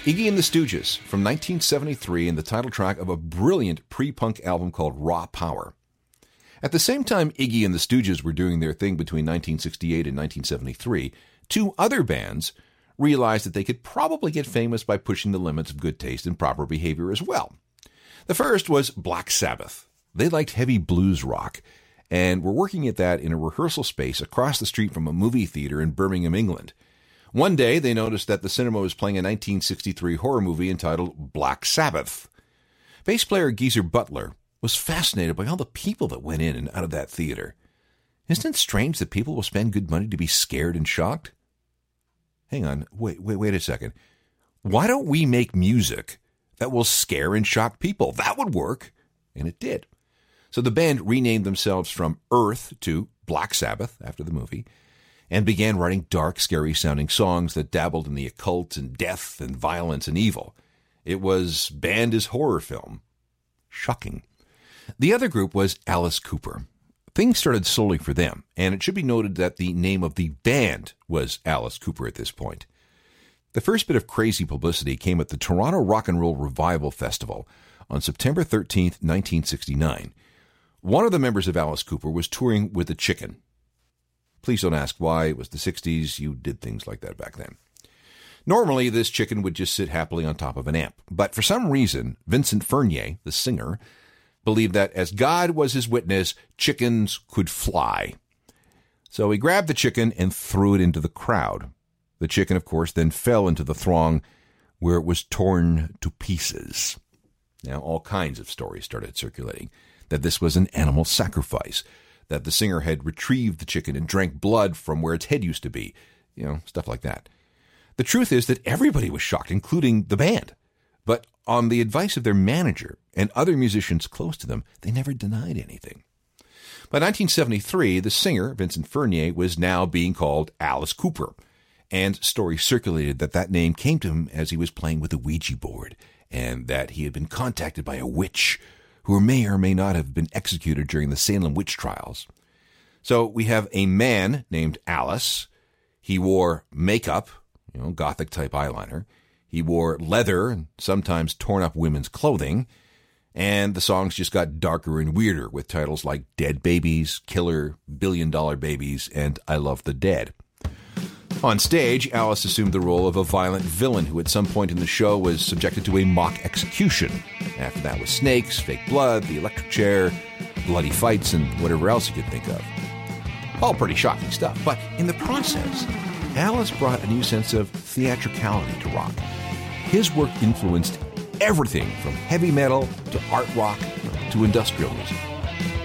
Iggy and the Stooges from 1973 and the title track of a brilliant pre-punk album called Raw Power. At the same time Iggy and the Stooges were doing their thing between 1968 and 1973, two other bands realized that they could probably get famous by pushing the limits of good taste and proper behavior as well. The first was Black Sabbath. They liked heavy blues rock and were working at that in a rehearsal space across the street from a movie theater in Birmingham, England. One day, they noticed that the cinema was playing a 1963 horror movie entitled Black Sabbath. Bass player Geezer Butler was fascinated by all the people that went in and out of that theater. Isn't it strange that people will spend good money to be scared and shocked? Hang on, wait a second. Why don't we make music that will scare and shock people? That would work. And it did. So the band renamed themselves from Earth to Black Sabbath after the movie and began writing dark, scary-sounding songs that dabbled in the occult and death and violence and evil. It was banned as horror film. Shocking. The other group was Alice Cooper. Things started slowly for them, and it should be noted that the name of the band was Alice Cooper at this point. The first bit of crazy publicity came at the Toronto Rock and Roll Revival Festival on September 13th, 1969. One of the members of Alice Cooper was touring with a chicken. Please don't ask why. It was the 60s. You did things like that back then. Normally, this chicken would just sit happily on top of an amp. But for some reason, Vincent Furnier, the singer, believed that as God was his witness, chickens could fly. So he grabbed the chicken and threw it into the crowd. The chicken, of course, then fell into the throng where it was torn to pieces. Now, all kinds of stories started circulating, that this was an animal sacrifice, that the singer had retrieved the chicken and drank blood from where its head used to be, stuff like that. The truth is that everybody was shocked, including the band. But on the advice of their manager and other musicians close to them, they never denied anything. By 1973, the singer, Vincent Furnier, was now being called Alice Cooper, and stories circulated that that name came to him as he was playing with a Ouija board, and that he had been contacted by a witch who may or may not have been executed during the Salem witch trials. So we have a man named Alice. He wore makeup, gothic-type eyeliner. He wore leather and sometimes torn-up women's clothing. And the songs just got darker and weirder with titles like Dead Babies, Killer, Billion Dollar Babies, and I Love the Dead. On stage, Alice assumed the role of a violent villain who at some point in the show was subjected to a mock execution. After that was snakes, fake blood, the electric chair, bloody fights, and whatever else you could think of. All pretty shocking stuff, but in the process, Alice brought a new sense of theatricality to rock. His work influenced everything from heavy metal to art rock to industrial music.